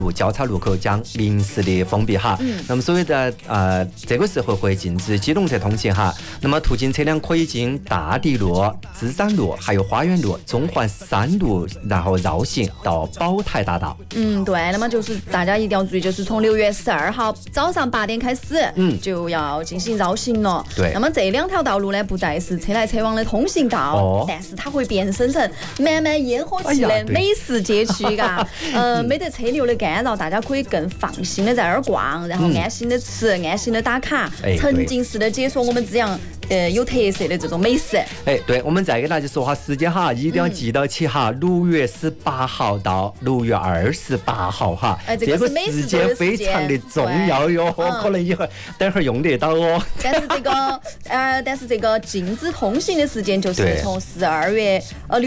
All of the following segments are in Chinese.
交叉路口将临时的封闭哈。那么所以在这个时候会禁止机动车通行哈。那么途经车辆可以经大地路、芝山路、还有花园路、中环3路，然后绕行到宝台大道。 对。那么就是大家一定要注意，就是从6月12号早上8点开始，就要进行绕行了。 对。 那么这2条道路呢，不再是车来车往的通行道，但是它会变身成满满烟火气的美食街区，嘎。没得车流的干扰，大家可以更放心的在那儿逛，然后安心的吃，安心的打卡，沉浸式的解锁我们这样有特色的这种美食。 对，我们再给大家说下时间哈，一定要记到起哈，6月18号到6月28号哈，这个时间非常的重要哟，可能一会儿等会儿用得到哦。 但是这个禁止通行的时间就是从6月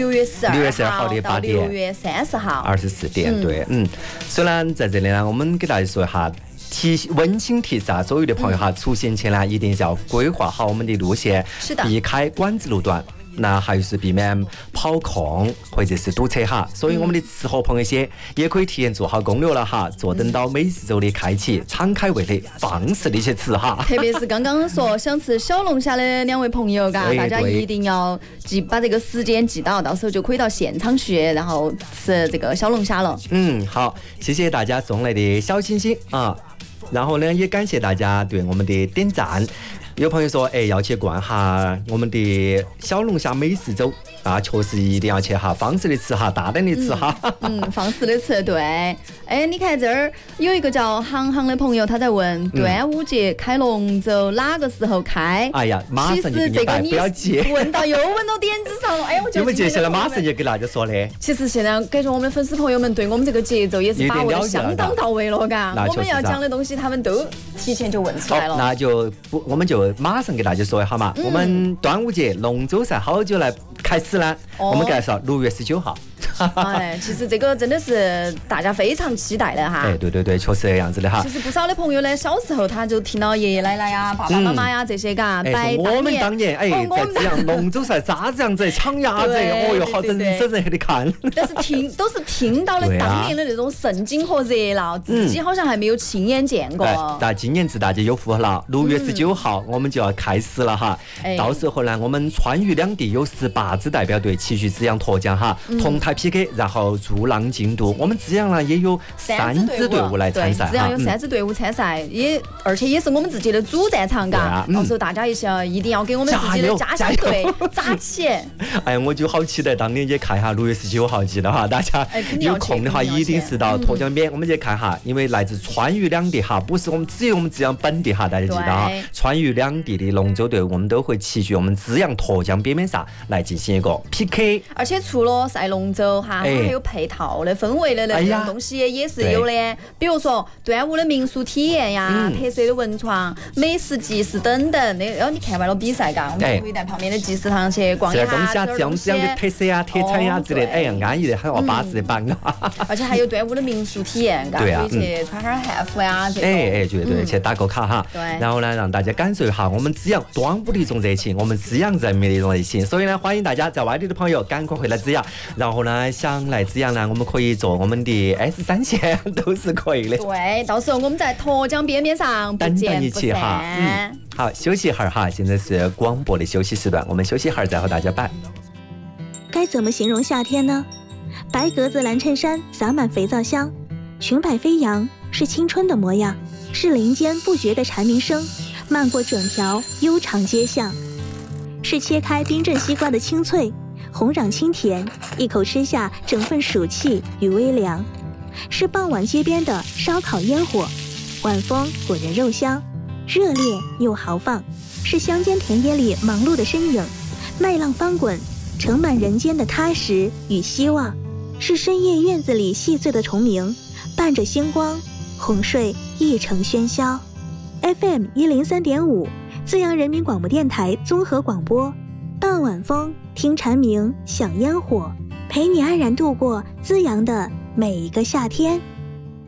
12号到6月30号 24点。对，虽然在这里呢，我们给大家说一下。温馨提示啊，所有的朋友哈，出行前呢，一定要规划好我们的路线，避开管制路段。那还有是避免跑空或者是堵车哈，所以我们的吃货朋友些也可以提前做好攻略了哈，坐等到美食周的开启，敞开胃的放肆的去吃哈。 特别是刚刚说想吃小龙虾的2位朋友，大家一定要把这个时间记到时候就可以到现场去，然后吃这个小龙虾了。 好，谢谢大家送来的小心心啊，然后呢也感谢大家对我们的点赞。有朋友说，要去逛哈我们的小龙虾美食周啊，确实一定要去哈，放肆的吃哈，大胆的吃哈。 放肆的吃，对。你看这儿有一个叫航航的朋友，他在问端午节开龙舟哪个时候开？ 哎呀，马上就给你摆，不要急。 问到点子上了，我觉得我们接下来马上就给大家说的。 其实现在感觉我们粉丝朋友们对我们这个节奏也是把握得相当到位了，嘎。我们要讲的东西，他们都提前就问出来了。 那就我们就马上给大家说一下嘛。我们端午节龙舟赛好久来开始呢？我们介绍6月19号。 其实这个真的是大家非常期待的哈。 对，确实这样子的哈。 其实不少的朋友呢，小时候他就听到爷爷奶奶呀、爸爸妈妈呀这些嘎， 我们当年在这样龙舟赛咋子样子抢鸭子，好人生人的看。 但是都是听到了当年的那种盛景和热闹，自己好像还没有亲眼见过。 但今年子大家有福了，6月19号我们就要开始了哈。到时候呢，我们川渝两地有18支代表队齐聚资阳沱江哈，同台 PK， 然后逐浪进度。我们资阳呢也有3支队伍来参赛， 资阳有3支队伍参赛，而且也是我们自己的主战场嘎。到时候大家一定要给我们自己的家乡队扎起。 我就好期待当年也看一下6月19号记得哈，大家有空的话一定是到沱江边，我们去看哈，因为来自川渝两地哈，不是只有我们资阳本地哈，大家记得啊，川渝两地的龙舟队我们都会齐聚我们资阳沱江边边上来进行一个 PK。 而且除了赛龙舟哈，还有配套的氛围的那种东西也是有的，比如说端午的民俗体验呀、特色的文创、美食集市等等。你看完了比赛嘎，我们可以在旁边的集市上去逛一下， 这样的特色啊、特产呀之类的，安逸的很哦，巴适的板啊。 而且还有端午的民俗体验，可以去穿哈汉服呀，这种。 对，去打个卡哈。 对。 然后呢，让大家感受一下我们资阳端午的一种热情，我们资阳人民的一种热情。所以呢，欢迎大家在外地的朋友赶快回来资阳，然后呢，想来资阳呢，我们可以坐我们的 S3线都是可以的。 对，到时候我们在沱江边边上不见不散。 好，休息一会儿哈，现在是广播的休息时段，我们休息一会儿再和大家摆。 该怎么形容夏天呢？白格子蓝衬衫洒满肥皂香，裙摆飞扬，是青春的模样，是林间不绝的蝉鸣声，漫过整条悠长街巷，是切开冰镇西瓜的清脆，红壤清甜，一口吃下整份暑气与微凉，是傍晚街边的烧烤烟火，晚风裹人肉香，热烈又豪放，是乡间田野里忙碌的身影，麦浪翻滚，盛满人间的踏实与希望，是深夜院子里细碎的虫鸣，伴着星光，哄睡一城喧嚣。FM 103.5，资阳人民广播电台综合广播，傍晚风，听蝉鸣，享烟火，陪你安然度过资阳的每一个夏天。